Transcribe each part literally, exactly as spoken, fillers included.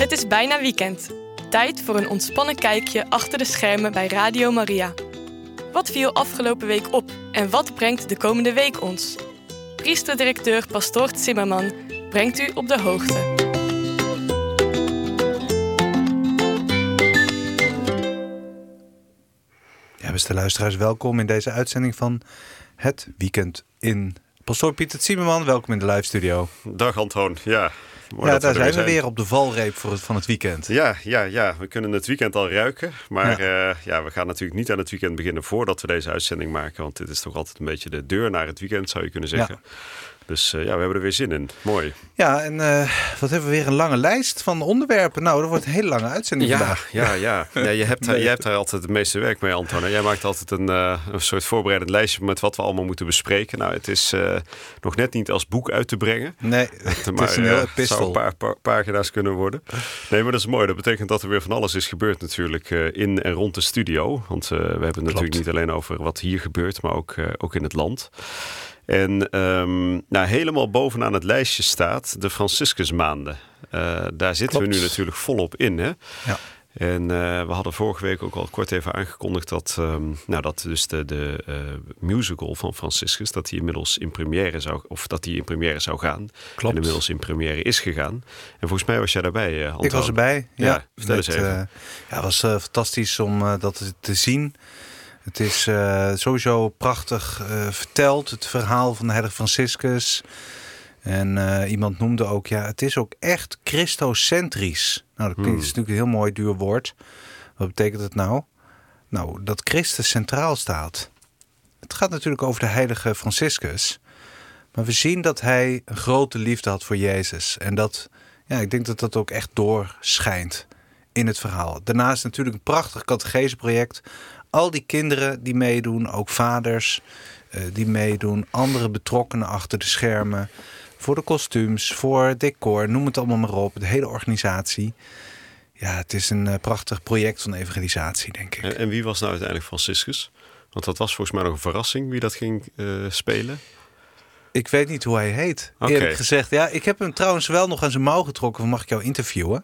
Het is bijna weekend. Tijd voor een ontspannen kijkje achter de schermen bij Radio Maria. Wat viel afgelopen week op en wat brengt de komende week ons? Priesterdirecteur Pastoor Zimmerman brengt u op de hoogte. Ja, beste luisteraars, welkom in deze uitzending van Het Weekend in. Pastoor Pieter Zimmerman, welkom in de live studio. Dag Antoon, ja. Mooi ja, daar we zijn we zijn. weer op de valreep voor het, van het weekend. Ja, ja, ja, we kunnen het weekend al ruiken. Maar ja. Uh, ja, we gaan natuurlijk niet aan het weekend beginnen voordat we deze uitzending maken. Want dit is toch altijd een beetje de deur naar het weekend, zou je kunnen zeggen. Ja. Dus uh, ja, we hebben er weer zin in. Mooi. Ja, en uh, wat hebben we weer een lange lijst van onderwerpen. Nou, dat wordt een hele lange uitzending ja, vandaag. Ja, ja. ja je hebt, nee. jij hebt daar altijd het meeste werk mee, Anton. Jij maakt altijd een, uh, een soort voorbereidend lijstje met wat we allemaal moeten bespreken. Nou, het is uh, nog net niet als boek uit te brengen. Nee, het, maar, is een heel uh, epistel. Het zou een paar, paar pagina's kunnen worden. Nee, maar dat is mooi. Dat betekent dat er weer van alles is gebeurd natuurlijk uh, in en rond de studio. Want uh, we hebben het Klopt. natuurlijk niet alleen over wat hier gebeurt, maar ook, uh, ook in het land. En um, nou, helemaal bovenaan het lijstje staat de Franciscusmaanden. Uh, daar zitten Klopt. we nu natuurlijk volop in. Hè? Ja. En uh, we hadden vorige week ook al kort even aangekondigd dat, um, nou, dat dus de, de uh, musical van Franciscus, dat die inmiddels in première zou, of dat die in première zou gaan. Klopt. En inmiddels in première is gegaan. En volgens mij was jij daarbij, uh, Anton. Ik was erbij, ja. ja vertel eens even. Uh, ja, het was uh, fantastisch om uh, dat te zien. Het is uh, sowieso prachtig uh, verteld, het verhaal van de heilige Franciscus. En uh, iemand noemde ook, ja, het is ook echt christocentrisch. Nou, dat klinkt, hmm. is natuurlijk een heel mooi duur woord. Wat betekent het nou? Nou, dat Christus centraal staat. Het gaat natuurlijk over de heilige Franciscus. Maar we zien dat hij een grote liefde had voor Jezus. En dat, ja, ik denk dat dat ook echt doorschijnt in het verhaal. Daarnaast natuurlijk een prachtig catecheseproject. Al die kinderen die meedoen, ook vaders uh, die meedoen, andere betrokkenen achter de schermen, voor de kostuums, voor decor, noem het allemaal maar op, de hele organisatie. Ja, het is een uh, prachtig project van evangelisatie, denk ik. En, en wie was nou uiteindelijk Franciscus? Want dat was volgens mij nog een verrassing wie dat ging uh, spelen. Ik weet niet hoe hij heet, okay. eerlijk gezegd. Ja, ik heb hem trouwens wel nog aan zijn mouw getrokken, mag ik jou interviewen?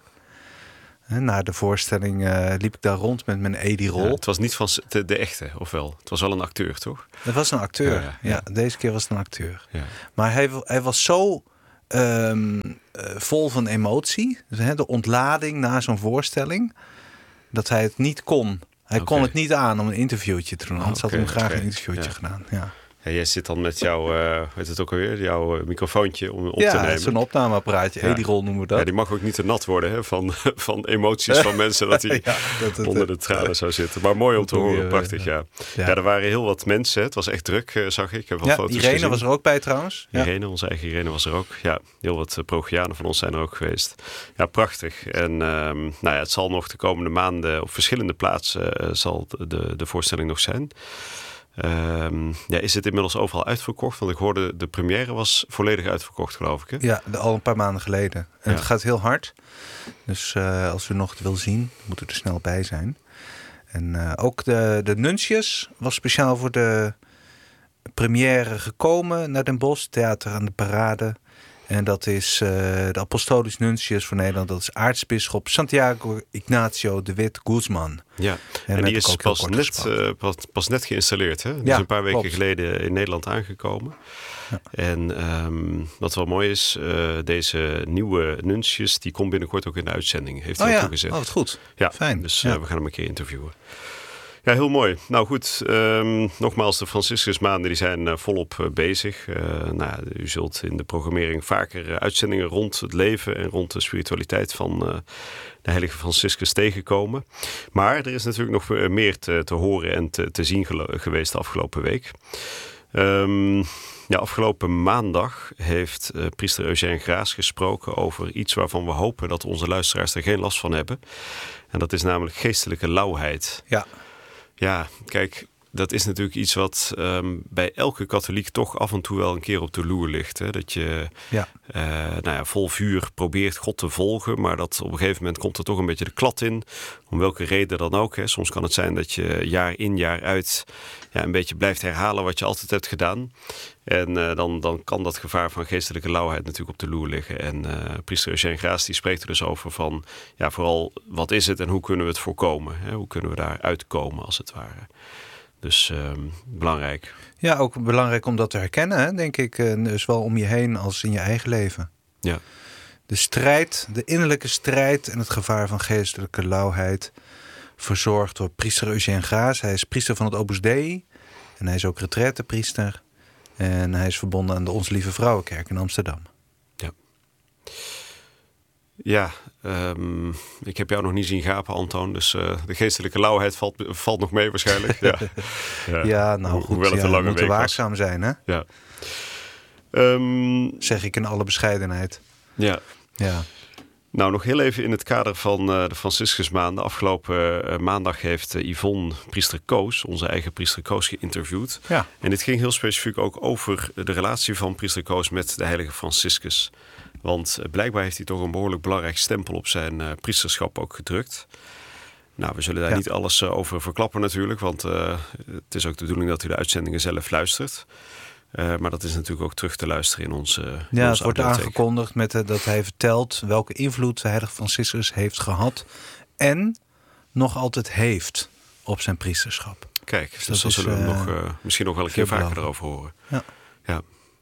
Na de voorstelling uh, liep ik daar rond met mijn Edi-rol. Ja, het was niet van de, de echte, ofwel? Het was wel een acteur, toch? Het was een acteur, ja, ja, ja. ja deze keer was het een acteur. Ja. Maar hij, hij was zo um, uh, vol van emotie, dus, hè, de ontlading na zo'n voorstelling, dat hij het niet kon. Hij okay. kon het niet aan om een interviewtje te doen. Anders oh, okay, had hij graag okay. een interviewtje ja. gedaan. Ja. Ja, jij zit dan met jouw, uh, weet het ook alweer, jouw uh, microfoontje om op ja, te nemen. Ja, zo'n opnameapparaatje. Ja. Edi-rol noemen we dat. Ja, die mag ook niet te nat worden hè, van, van emoties van mensen dat hij ja, dat het, onder de tranen zou zitten. Maar mooi om te horen, je, prachtig ja. Ja. ja, er waren heel wat mensen. Het was echt druk, uh, zag ik. Ik heb wel ja, foto's Irene gezien. was er ook bij trouwens. Irene, ja. onze eigen Irene was er ook. Ja, heel wat uh, parochianen van ons zijn er ook geweest. Ja, prachtig. En um, nou ja, het zal nog de komende maanden op verschillende plaatsen uh, zal de, de voorstelling nog zijn. Um, ja, is het inmiddels overal uitverkocht? Want ik hoorde de première was volledig uitverkocht, geloof ik. Hè? Ja, al een paar maanden geleden. En ja. het gaat heel hard. Dus uh, als u nog het wil zien, moet u er snel bij zijn. En uh, ook de, de Nuncius was speciaal voor de première gekomen naar Den Bosch. Theater aan de Parade. En dat is uh, de Apostolisch Nuncius voor Nederland. Dat is aartsbisschop Santiago Ignacio de Wit Guzman. Ja, en, en die is pas net, uh, pas, pas net geïnstalleerd. Hè? Die ja, is een paar weken klopt. geleden in Nederland aangekomen. Ja. En um, wat wel mooi is, uh, deze nieuwe Nuncius, die komt binnenkort ook in de uitzending. Heeft hij oh, ook ja. toegezegd. Oh, wat goed. Ja, fijn. Dus ja. uh, we gaan hem een keer interviewen. Ja, heel mooi. Nou goed, um, nogmaals, de Franciscusmaanden die zijn uh, volop uh, bezig. Uh, nou, u zult in de programmering vaker uh, uitzendingen rond het leven en rond de spiritualiteit van uh, de heilige Franciscus tegenkomen. Maar er is natuurlijk nog uh, meer te, te horen en te, te zien gelo- geweest de afgelopen week. Um, ja, afgelopen maandag heeft uh, priester Eugène Graas gesproken over iets waarvan we hopen dat onze luisteraars er geen last van hebben. En dat is namelijk geestelijke lauwheid. Ja. Ja, kijk, dat is natuurlijk iets wat um, bij elke katholiek toch af en toe wel een keer op de loer ligt. Hè? Dat je ja. uh, nou ja, vol vuur probeert God te volgen, maar dat op een gegeven moment komt er toch een beetje de klad in. Om welke reden dan ook. Hè? Soms kan het zijn dat je jaar in jaar uit ja, een beetje blijft herhalen wat je altijd hebt gedaan. En uh, dan, dan kan dat gevaar van geestelijke lauwheid natuurlijk op de loer liggen. En uh, priester Eugène Graas die spreekt er dus over van, ja, vooral wat is het en hoe kunnen we het voorkomen? Hè? Hoe kunnen we daar uitkomen als het ware? Dus uh, belangrijk. Ja, ook belangrijk om dat te herkennen, hè, denk ik. Uh, zowel om je heen als in je eigen leven. Ja. De strijd, de innerlijke strijd en het gevaar van geestelijke lauwheid verzorgd door priester Eugène Graas. Hij is priester van het Opus Dei en hij is ook retraitepriester. En hij is verbonden aan de Onze Lieve Vrouwenkerk in Amsterdam. Ja. Ja, um, ik heb jou nog niet zien gapen, Antoon. Dus uh, de geestelijke lauwheid valt, valt nog mee waarschijnlijk. Ja, ja. ja nou goed, hoewel het ja, een lange we moeten week waakzaam was. zijn, hè? Ja. Um, zeg ik in alle bescheidenheid. Ja. Ja. Nou, nog heel even in het kader van uh, de Franciscusmaanden. Afgelopen uh, maandag heeft uh, Yvonne priester Koos, onze eigen priester Koos, geïnterviewd. Ja. En dit ging heel specifiek ook over de relatie van priester Koos met de heilige Franciscus. Want uh, blijkbaar heeft hij toch een behoorlijk belangrijk stempel op zijn uh, priesterschap ook gedrukt. Nou, we zullen daar ja. niet alles uh, over verklappen natuurlijk, want uh, het is ook de bedoeling dat u de uitzendingen zelf luistert. Uh, maar dat is natuurlijk ook terug te luisteren in onze in Ja, onze het wordt audiotheek. aangekondigd met uh, dat hij vertelt welke invloed de heilige Franciscus heeft gehad en nog altijd heeft op zijn priesterschap. Kijk, dus, dus dan is, zullen we uh, nog, uh, misschien nog wel een keer vaker erover horen. Ja. Ja.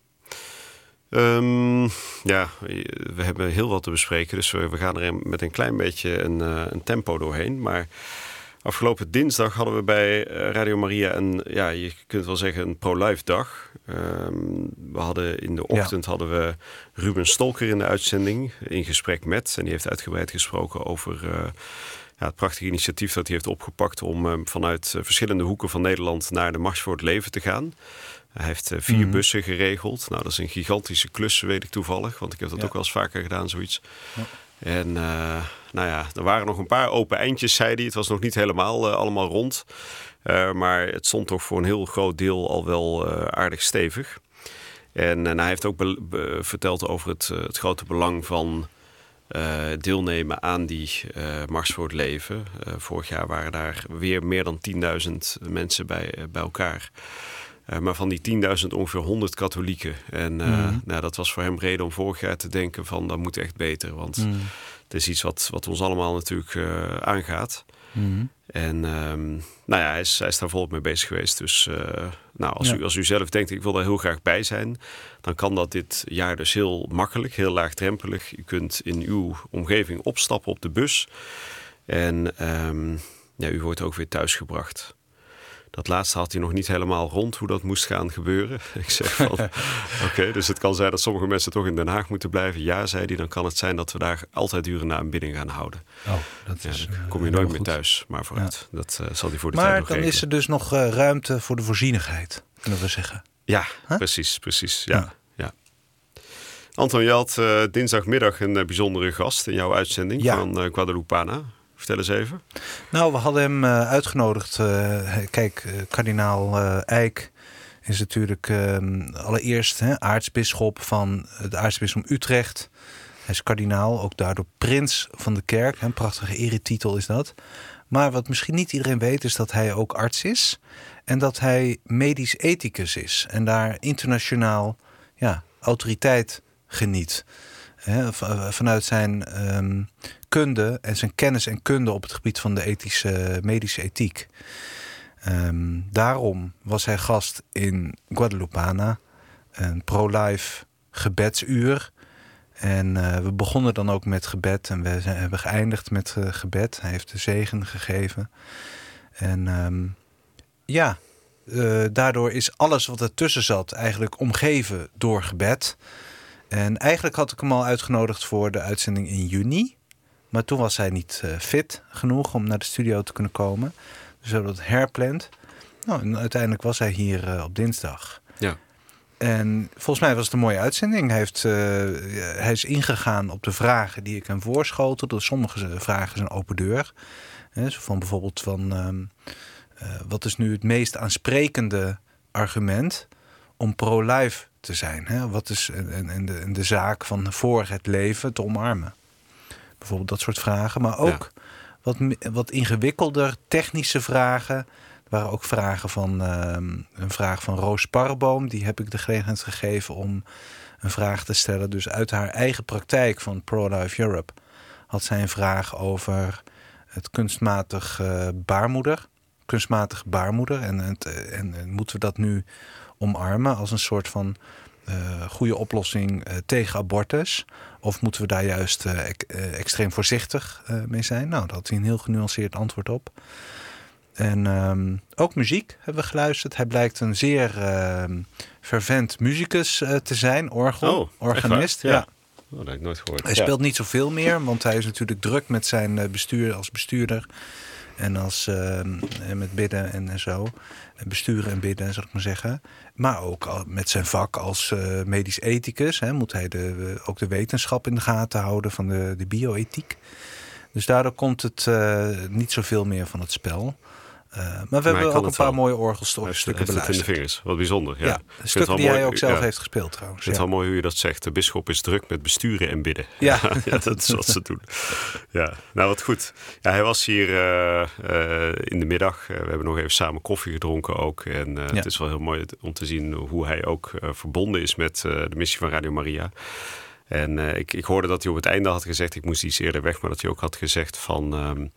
Um, ja, we hebben heel wat te bespreken, dus we, we gaan er met een klein beetje een, uh, een tempo doorheen. Maar afgelopen dinsdag hadden we bij Radio Maria een, ja, je kunt wel zeggen, een pro-life dag. Um, we hadden in de ochtend ja. hadden we Ruben Stolker in de uitzending in gesprek met. En die heeft uitgebreid gesproken over uh, ja, het prachtige initiatief dat hij heeft opgepakt om uh, vanuit uh, verschillende hoeken van Nederland naar de Mars voor het Leven te gaan. Hij heeft uh, vier mm-hmm. bussen geregeld. Nou, dat is een gigantische klus, weet ik toevallig. Want ik heb dat ja. ook wel eens vaker gedaan, zoiets. Ja. En uh, nou ja, er waren nog een paar open eindjes, zei hij. Het was nog niet helemaal uh, allemaal rond. Uh, maar het stond toch voor een heel groot deel al wel uh, aardig stevig. En uh, nou, hij heeft ook be- be- verteld over het, uh, het grote belang van uh, deelnemen aan die uh, Mars voor het Leven. Uh, vorig jaar waren daar weer meer dan tienduizend mensen bij, uh, bij elkaar. Uh, maar van die tienduizend ongeveer honderd katholieken. En uh, mm. nou, dat was voor hem reden om vorig jaar te denken van dat moet echt beter. Want mm. het is iets wat, wat ons allemaal natuurlijk uh, aangaat. Mm. En um, nou ja, hij is, hij is daar volop mee bezig geweest. Dus uh, nou, als, ja. u, als u zelf denkt ik wil daar heel graag bij zijn, dan kan dat dit jaar dus heel makkelijk, heel laagdrempelig. U kunt in uw omgeving opstappen op de bus. En um, ja, u wordt ook weer thuisgebracht. Dat laatste had hij nog niet helemaal rond hoe dat moest gaan gebeuren. Ik zeg van, oké, okay, dus het kan zijn dat sommige mensen toch in Den Haag moeten blijven. Ja, zei hij, dan kan het zijn dat we daar altijd uren na aanbidding gaan houden. Oh, dat is, ja, dan kom je uh, nooit meer goed. thuis, maar vooruit. Ja. Dat uh, zal hij voor de maar tijd nog dan regelen. Is er dus nog uh, ruimte voor de voorzienigheid, kunnen we zeggen. Ja, huh? precies, precies. Ja, ja. ja. Anton, je had uh, dinsdagmiddag een uh, bijzondere gast in jouw uitzending ja. van uh, Guadalupana. Vertel eens even. Nou, we hadden hem uh, uitgenodigd. Uh, kijk, uh, kardinaal uh, Eijk is natuurlijk uh, allereerst hè, aartsbisschop van het aartsbisdom Utrecht. Hij is kardinaal, ook daardoor prins van de kerk. Een prachtige eretitel is dat. Maar wat misschien niet iedereen weet is dat hij ook arts is. En dat hij medisch ethicus is. En daar internationaal ja, autoriteit geniet. He, vanuit zijn um, kunde en zijn kennis en kunde op het gebied van de ethische, medische ethiek. Um, daarom was hij gast in Guadalupana, een pro-life gebedsuur. En uh, we begonnen dan ook met gebed en we zijn, hebben geëindigd met uh, gebed. Hij heeft de zegen gegeven. En um, ja, uh, daardoor is alles wat ertussen zat eigenlijk omgeven door gebed. En eigenlijk had ik hem al uitgenodigd voor de uitzending in juni. Maar toen was hij niet uh, fit genoeg om naar de studio te kunnen komen. Dus we hebben dat herpland. Nou, en uiteindelijk was hij hier uh, op dinsdag. Ja. En volgens mij was het een mooie uitzending. Hij, heeft, uh, hij is ingegaan op de vragen die ik hem voorschotelde. Sommige vragen zijn open deur. He, zo van bijvoorbeeld van... Um, uh, wat is nu het meest aansprekende argument om pro-life te zijn? Hè? Wat is en, en, de, en de zaak van voor het leven te omarmen? Bijvoorbeeld dat soort vragen. Maar ook ja. wat, wat ingewikkelder technische vragen. Er waren ook vragen van uh, een vraag van Roos Parreboom. Die heb ik de gelegenheid gegeven om een vraag te stellen. Dus uit haar eigen praktijk van Pro-Life Europe had zij een vraag over het kunstmatig uh, baarmoeder. Kunstmatig baarmoeder. En, en, en, en moeten we dat nu omarmen als een soort van uh, goede oplossing uh, tegen abortus? Of moeten we daar juist uh, ek, uh, extreem voorzichtig uh, mee zijn? Nou, daar had hij een heel genuanceerd antwoord op. En um, ook muziek hebben we geluisterd. Hij blijkt een zeer uh, fervent muzikus uh, te zijn. Orgel, oh, organist. Ja. ja. Oh, dat heb ik nooit gehoord. Hij ja. speelt niet zoveel meer, want hij is natuurlijk druk met zijn bestuur als bestuurder. En als uh, met bidden en, en zo. Besturen en bidden, zal ik maar zeggen. Maar ook met zijn vak als uh, medisch ethicus. Hè, moet hij de, ook de wetenschap in de gaten houden van de, de bioethiek. Dus daardoor komt het uh, niet zoveel meer van het spel. Uh, maar we maar hebben ook een paar wel. mooie orgelstukken beluisterd. In de vingers, wat bijzonder. Ja, ja stukken die mooi, hij ook zelf ja. heeft gespeeld trouwens. Ik vind het ja. wel mooi hoe je dat zegt. De bisschop is druk met besturen en bidden. Ja, ja dat is wat ze doen. Ja, nou wat goed. Ja, hij was hier uh, uh, in de middag. Uh, we hebben nog even samen koffie gedronken ook. En uh, ja. het is wel heel mooi om te zien hoe hij ook uh, verbonden is met uh, de missie van Radio Maria. En uh, ik, ik hoorde dat hij op het einde had gezegd, ik moest iets eerder weg, maar dat hij ook had gezegd van... Um,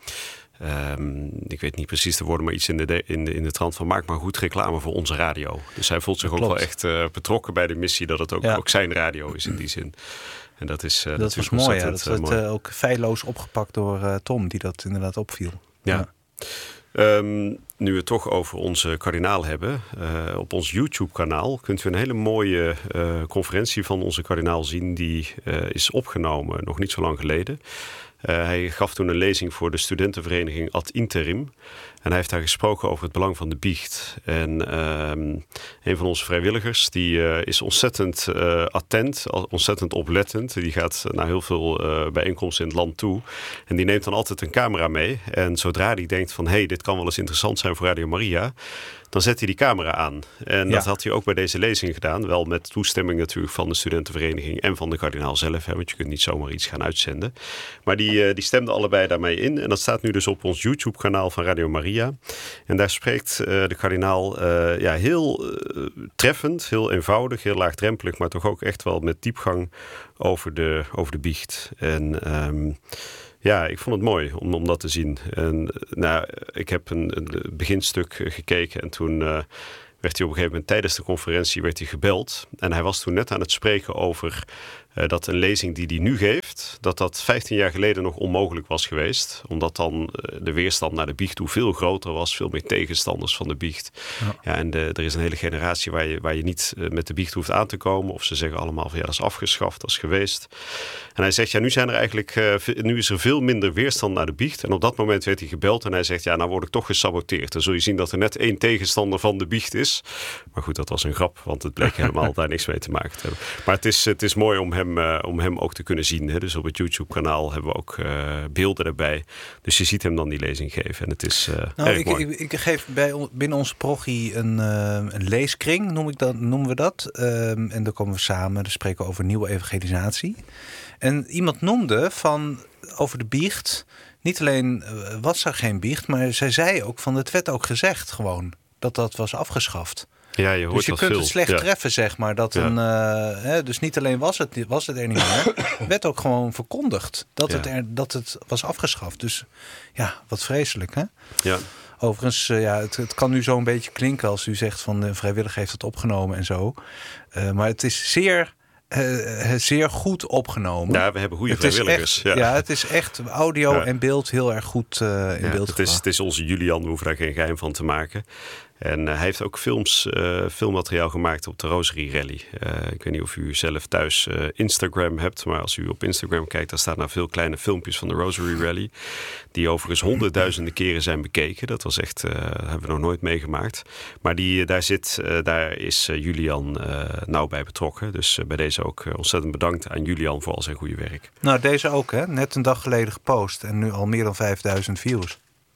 Um, ik weet niet precies de woorden, maar iets in de, de, in, de, in de trant van maak maar goed reclame voor onze radio. Dus hij voelt zich ook wel echt uh, betrokken bij de missie, dat het ook, ja. ook zijn radio is in die zin. En dat is uh, dat was mooi, ja. Dat werd uh, ook feilloos opgepakt door uh, Tom, die dat inderdaad opviel. Ja. ja. Um, nu we het toch over onze kardinaal hebben, uh, op ons YouTube-kanaal kunt u een hele mooie uh, conferentie van onze kardinaal zien. Die uh, is opgenomen nog niet zo lang geleden. Uh, hij gaf toen een lezing voor de studentenvereniging Ad Interim. En hij heeft daar gesproken over het belang van de biecht. En uh, een van onze vrijwilligers die uh, is ontzettend uh, attent, ontzettend oplettend. Die gaat naar heel veel uh, bijeenkomsten in het land toe. En die neemt dan altijd een camera mee. En zodra die denkt van, hé, hey, dit kan wel eens interessant zijn voor Radio Maria, dan zet hij die camera aan. En ja. dat had hij ook bij deze lezing gedaan. Wel met toestemming natuurlijk van de studentenvereniging en van de kardinaal zelf. Hè, want je kunt niet zomaar iets gaan uitzenden. Maar die, die stemden allebei daarmee in. En dat staat nu dus op ons YouTube-kanaal van Radio Maria. En daar spreekt uh, de kardinaal uh, ja, heel uh, treffend, heel eenvoudig, heel laagdrempelig, maar toch ook echt wel met diepgang over de, over de biecht. En um, ja, ik vond het mooi om, om dat te zien. En nou, ik heb een, een beginstuk gekeken en toen uh, werd hij op een gegeven moment tijdens de conferentie werd hij gebeld. En hij was toen net aan het spreken over uh, dat een lezing die hij nu geeft, dat dat vijftien jaar geleden nog onmogelijk was geweest. Omdat dan uh, de weerstand naar de biecht toe veel groter was, veel meer tegenstanders van de biecht. Ja. Ja, en de, er is een hele generatie waar je, waar je niet uh, met de biecht hoeft aan te komen. Of ze zeggen allemaal van ja, dat is afgeschaft, dat is geweest. En hij zegt ja, nu zijn er eigenlijk, uh, nu is er veel minder weerstand naar de biecht. En op dat moment werd hij gebeld en hij zegt ja, nou word ik toch gesaboteerd. Dan zul je zien dat er net één tegenstander van de biecht is. Maar goed, dat was een grap, want het bleek helemaal daar niks mee te maken te hebben. Maar het is, het is mooi om hem, uh, om hem ook te kunnen zien. Hè? Dus op het YouTube-kanaal hebben we ook uh, beelden erbij. Dus je ziet hem dan die lezing geven. En het is uh, nou, erg ik, mooi. Ik, ik geef bij, binnen onze parochie een, uh, een leeskring, noem ik dat, noemen we dat. Um, en dan komen we samen, dan spreken we over nieuwe evangelisatie. En iemand noemde van over de biecht, niet alleen uh, was er geen biecht, maar zij zei ook van het werd ook gezegd gewoon dat dat was afgeschaft. Ja, je hoort dus je dat kunt veel. het slecht ja. treffen, zeg maar. Dat ja. een, uh, hè, dus niet alleen was het, was het er niet meer, werd ook gewoon verkondigd dat, ja. het er, dat het was afgeschaft. Dus ja, wat vreselijk, hè? Ja. Overigens, uh, ja, het, het kan nu zo een beetje klinken als u zegt van de vrijwilliger heeft het opgenomen en zo. Uh, maar het is zeer... Uh, zeer goed opgenomen. Ja, we hebben goede het vrijwilligers. Echt, ja. ja, het is echt audio ja. en beeld heel erg goed uh, in ja, beeld het is, het is onze Julian, we hoeven daar geen geheim van te maken. En uh, hij heeft ook films, uh, filmmateriaal gemaakt op de Rosary Rally. Uh, ik weet niet of u zelf thuis uh, Instagram hebt, maar als u op Instagram kijkt, daar staan nou veel kleine filmpjes van de Rosary Rally. Die overigens honderdduizenden keren zijn bekeken. Dat was echt, uh, hebben we nog nooit meegemaakt. Maar die, daar, zit, uh, daar is uh, Julian uh, nauw bij betrokken. Dus uh, bij deze ook uh, ontzettend bedankt aan Julian voor al zijn goede werk. Nou, deze ook, hè? Net een dag geleden gepost en nu al meer dan vijfduizend views.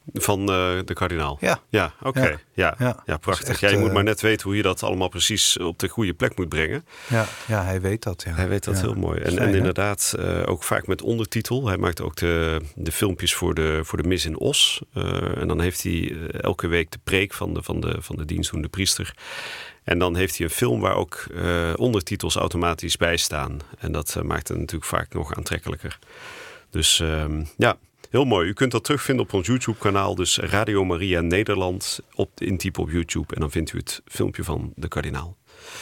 Van uh, de kardinaal? Ja. Ja, oké. Okay. Ja. Ja. Ja. ja, prachtig. Echt, ja, je uh, moet maar net weten hoe je dat allemaal precies op de goede plek moet brengen. Ja, ja hij weet dat. Ja. Hij weet dat ja. heel mooi. En, en inderdaad uh, ook vaak met ondertitel. Hij maakt ook de, de filmpjes voor de, voor de mis in Os. Uh, en dan heeft hij uh, elke week de preek van de, van de, van de dienstdoende priester. En dan heeft hij een film waar ook uh, ondertitels automatisch bij staan. En dat uh, maakt het natuurlijk vaak nog aantrekkelijker. Dus um, ja... Heel mooi. U kunt dat terugvinden op ons YouTube-kanaal. Dus Radio Maria Nederland. Op, intypen op YouTube. En dan vindt u het filmpje van de kardinaal.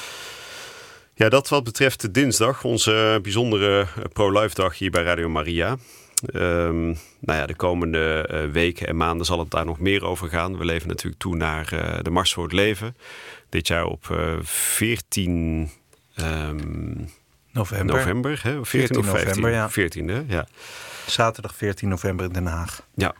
Ja, dat wat betreft de dinsdag. Onze bijzondere pro-life dag hier bij Radio Maria. Um, nou ja, de komende uh, weken en maanden zal het daar nog meer over gaan. We leven natuurlijk toe naar uh, de Mars voor het Leven. Dit jaar op uh, veertien... Um, november. November, hè? veertien of vijftien? November, ja. veertiende, ja. Zaterdag veertien november in Den Haag. Ja.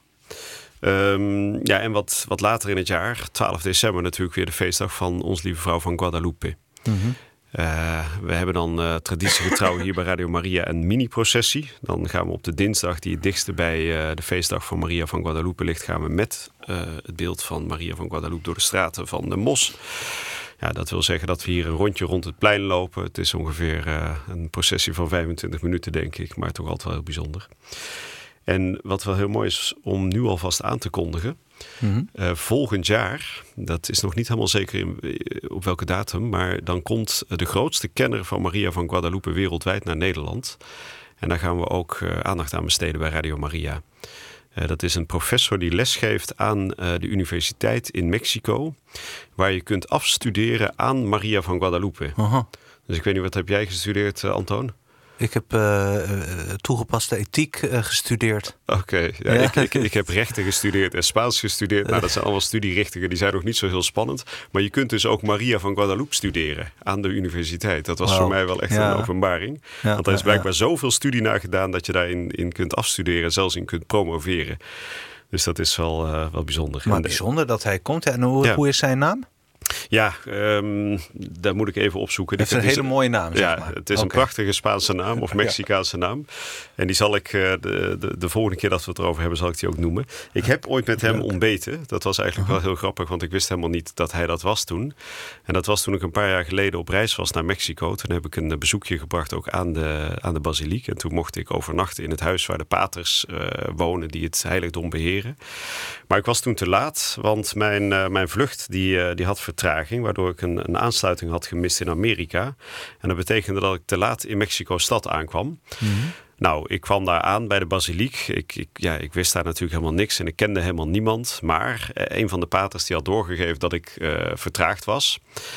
Um, ja, en wat, wat later in het jaar, twaalf december natuurlijk weer de feestdag van Onze Lieve Vrouw van Guadalupe. Mm-hmm. Uh, we hebben dan uh, traditiegetrouw hier bij Radio Maria een mini-processie. Dan gaan we op de dinsdag die het dichtste bij uh, de feestdag van Maria van Guadalupe ligt, gaan we met uh, het beeld van Maria van Guadalupe door de straten van de Mos. Ja, dat wil zeggen dat we hier een rondje rond het plein lopen. Het is ongeveer uh, een processie van vijfentwintig minuten, denk ik. Maar toch altijd wel heel bijzonder. En wat wel heel mooi is om nu alvast aan te kondigen. Mm-hmm. Uh, volgend jaar, dat is nog niet helemaal zeker in, op welke datum. Maar dan komt de grootste kenner van Maria van Guadalupe wereldwijd naar Nederland. En daar gaan we ook uh, aandacht aan besteden bij Radio Maria. Uh, dat is een professor die lesgeeft aan uh, de universiteit in Mexico, waar je kunt afstuderen aan Maria van Guadalupe. Uh-huh. Dus ik weet niet, wat heb jij gestudeerd, uh, Antoon? Ik heb uh, uh, toegepaste ethiek uh, gestudeerd. Oké, okay, ja, ja. ik, ik, ik heb rechten gestudeerd en Spaans gestudeerd. Nou, dat zijn allemaal studierichtingen, die zijn nog niet zo heel spannend. Maar je kunt dus ook Maria van Guadalupe studeren aan de universiteit. Dat was wow. voor mij wel echt ja. een openbaring. Ja, Want er is blijkbaar ja. zoveel studie naar gedaan dat je daarin in kunt afstuderen, zelfs in kunt promoveren. Dus dat is wel, uh, wel bijzonder. Maar bijzonder dat hij komt. En hoe, ja. hoe is zijn naam? Ja, um, daar moet ik even opzoeken. Het is een hele mooie naam, zeg ja, maar. Het is okay. een prachtige Spaanse naam of Mexicaanse ja. naam. En die zal ik uh, de, de, de volgende keer dat we het erover hebben, zal ik die ook noemen. Ik heb ooit met hem ontbeten. Dat was eigenlijk uh-huh. wel heel grappig, want ik wist helemaal niet dat hij dat was toen. En dat was toen ik een paar jaar geleden op reis was naar Mexico. Toen heb ik een bezoekje gebracht ook aan de, aan de basiliek. En toen mocht ik overnachten in het huis waar de paters uh, wonen die het heiligdom beheren. Maar ik was toen te laat, want mijn, uh, mijn vlucht die, uh, die had vertraging, waardoor ik een, een aansluiting had gemist in Amerika. En dat betekende dat ik te laat in Mexico-stad aankwam. Mm-hmm. Nou, ik kwam daar aan bij de basiliek. Ik, ik, ja, ik wist daar natuurlijk helemaal niks en ik kende helemaal niemand. Maar eh, een van de paters die had doorgegeven dat ik uh, vertraagd was.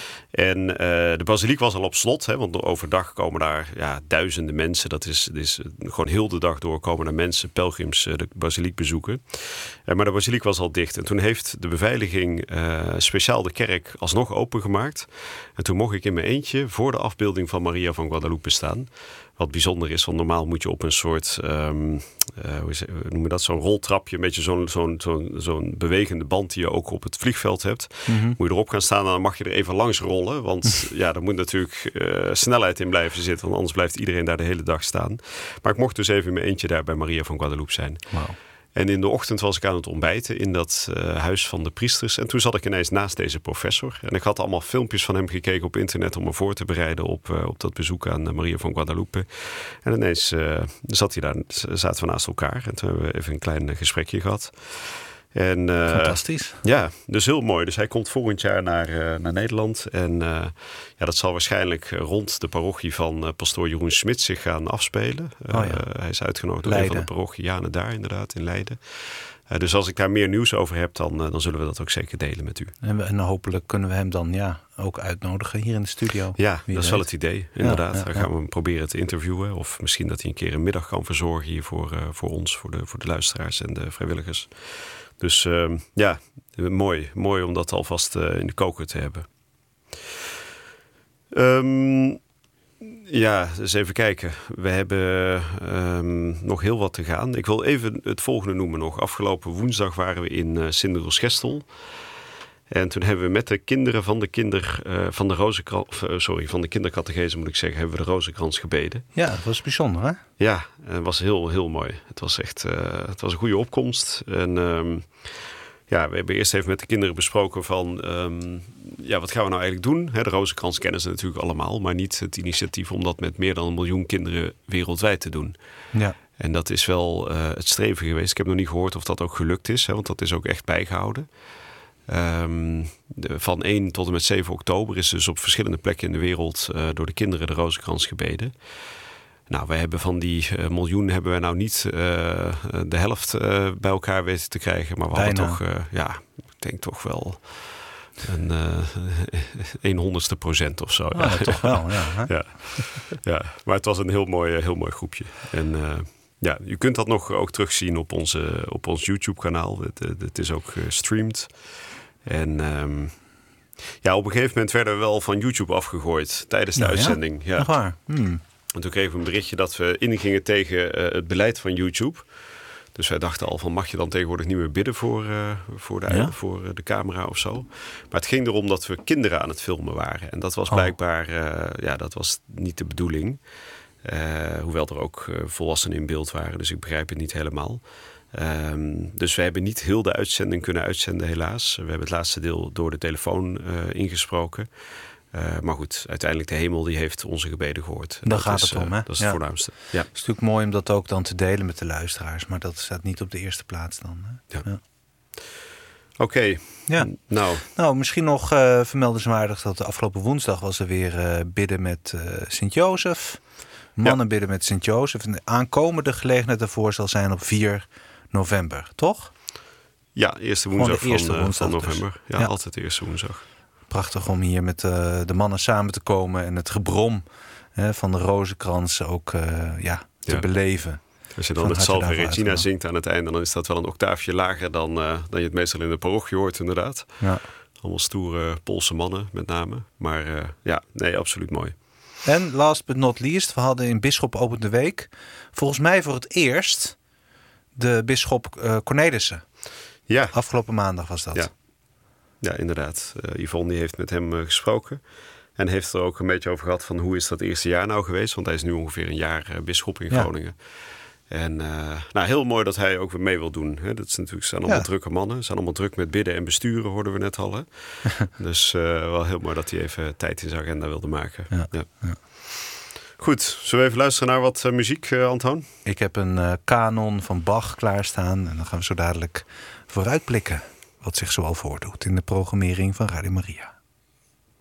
En uh, de basiliek was al op slot, hè, want overdag komen daar ja, duizenden mensen. Dat is, dat is gewoon heel de dag door komen er mensen, pelgrims, uh, de basiliek bezoeken. Uh, maar de basiliek was al dicht. En toen heeft de beveiliging uh, speciaal de kerk alsnog opengemaakt. En toen mocht ik in mijn eentje voor de afbeelding van Maria van Guadalupe staan. Wat bijzonder is, want normaal moet je op een soort, um, uh, hoe, is, hoe noemen we dat, zo'n roltrapje, een beetje zo'n, zo'n, zo'n, zo'n bewegende band die je ook op het vliegveld hebt. Mm-hmm. Moet je erop gaan staan en dan mag je er even langs rollen, want ja, er moet natuurlijk uh, snelheid in blijven zitten, want anders blijft iedereen daar de hele dag staan. Maar ik mocht dus even in mijn eentje daar bij Maria van Guadalupe zijn. Wow. En in de ochtend was ik aan het ontbijten in dat uh, huis van de priesters. En toen zat ik ineens naast deze professor. En ik had allemaal filmpjes van hem gekeken op internet om me voor te bereiden op, uh, op dat bezoek aan uh, Maria van Guadalupe. En ineens uh, zat hij daar, zaten we naast elkaar. En toen hebben we even een klein uh, gesprekje gehad. En, uh, Fantastisch. Ja, dus heel mooi. Dus hij komt volgend jaar naar, uh, naar Nederland. En uh, ja, dat zal waarschijnlijk rond de parochie van uh, pastoor Jeroen Smit zich gaan afspelen. Uh, oh ja. uh, hij is uitgenodigd door een van de parochianen daar inderdaad, in Leiden. Uh, dus als ik daar meer nieuws over heb, dan, uh, dan zullen we dat ook zeker delen met u. En, we, en hopelijk kunnen we hem dan ja, ook uitnodigen hier in de studio. Ja, Wie dat is wel het idee, inderdaad. Ja, ja, dan gaan ja. we hem proberen te interviewen. Of misschien dat hij een keer een middag kan verzorgen hier voor, uh, voor ons, voor de, voor de luisteraars en de vrijwilligers. Dus uh, ja, mooi. Mooi om dat alvast uh, in de koker te hebben. Um, ja, dus even kijken. We hebben um, nog heel wat te gaan. Ik wil even het volgende noemen nog. Afgelopen woensdag waren we in uh, Sint-Michiels-Gestel. En toen hebben we met de kinderen van de kinder uh, van de Rozenkrans, uh, sorry, van de kindercatechese moet ik zeggen, hebben we de Rozenkrans gebeden. Ja, dat was bijzonder, hè? Ja, het was heel, heel mooi. Het was echt, uh, het was een goede opkomst. En um, ja, we hebben eerst even met de kinderen besproken van, um, ja, wat gaan we nou eigenlijk doen? He, de Rozenkrans kennen ze natuurlijk allemaal, maar niet het initiatief om dat met meer dan een miljoen kinderen wereldwijd te doen. Ja. En dat is wel uh, het streven geweest. Ik heb nog niet gehoord of dat ook gelukt is, hè, want dat is ook echt bijgehouden. Um, de, van één tot en met zeven oktober is dus op verschillende plekken in de wereld uh, door de kinderen de Rozenkrans gebeden. Nou, wij hebben van die uh, miljoen hebben wij nou niet uh, de helft uh, bij elkaar weten te krijgen. Maar we Bijna. hadden toch, uh, ja, ik denk toch wel een uh, een honderdste procent of zo. Oh, ja, toch wel, ja, hè? ja. ja. Maar het was een heel mooi, heel mooi groepje. En uh, ja, je kunt dat nog ook terugzien op, onze, op ons YouTube-kanaal. Het, het is ook gestreamd. En um, ja, op een gegeven moment werden we wel van YouTube afgegooid tijdens de nou, uitzending. Ja? Ja. waar? Hmm. En toen kregen we een berichtje dat we ingingen tegen uh, het beleid van YouTube. Dus wij dachten al van, mag je dan tegenwoordig niet meer bidden voor, uh, voor, de, ja? voor de camera of zo. Maar het ging erom dat we kinderen aan het filmen waren. En dat was oh. blijkbaar, uh, ja, dat was niet de bedoeling. Uh, hoewel er ook uh, volwassenen in beeld waren. Dus ik begrijp het niet helemaal. Um, dus we hebben niet heel de uitzending kunnen uitzenden, helaas. We hebben het laatste deel door de telefoon uh, ingesproken. Uh, maar goed, uiteindelijk de hemel die heeft onze gebeden gehoord. Daar gaat het om, hè? Dat is ja. het voornaamste. Ja. Het is natuurlijk mooi om dat ook dan te delen met de luisteraars. Maar dat staat niet op de eerste plaats dan. Hè? Ja. Ja. Oké. Okay. Ja. Nou. nou, misschien nog uh, vermeldenswaardig dat de afgelopen woensdag was er weer uh, bidden met uh, Sint-Jozef. Mannen ja. bidden met Sint-Jozef. En de aankomende gelegenheid daarvoor zal zijn op vier november, toch? Ja, eerste woensdag, de eerste van, woensdag van november. Dus. Ja, ja, altijd de eerste woensdag. Prachtig om hier met uh, de mannen samen te komen en het gebrom hè, van de Rozenkrans ook uh, ja, te ja. beleven. Als je dan het Salve Regina zingt aan het einde, dan is dat wel een octaafje lager dan, uh, dan je het meestal in de parochie hoort, inderdaad. Ja. Allemaal stoere Poolse mannen met name. Maar uh, ja, nee, absoluut mooi. En last but not least, we hadden in Bisschop Opent de Week volgens mij voor het eerst de bisschop uh, Cornelissen. Ja. Afgelopen maandag was dat. Ja, ja inderdaad. Uh, Yvonne die heeft met hem uh, gesproken. En heeft er ook een beetje over gehad van hoe is dat eerste jaar nou geweest. Want hij is nu ongeveer een jaar uh, bisschop in Groningen. Ja. En uh, nou, heel mooi dat hij ook weer mee wil doen. Hè. Dat is natuurlijk, zijn allemaal ja. drukke mannen. Ze zijn allemaal druk met bidden en besturen, hoorden we net al. Hè. Dus uh, wel heel mooi dat hij even tijd in zijn agenda wilde maken. Ja. Ja. Ja. Goed, zullen we even luisteren naar wat uh, muziek, uh, Antoon? Ik heb een uh, kanon van Bach klaarstaan. En dan gaan we zo dadelijk vooruitblikken wat zich zoal voordoet in de programmering van Radio Maria.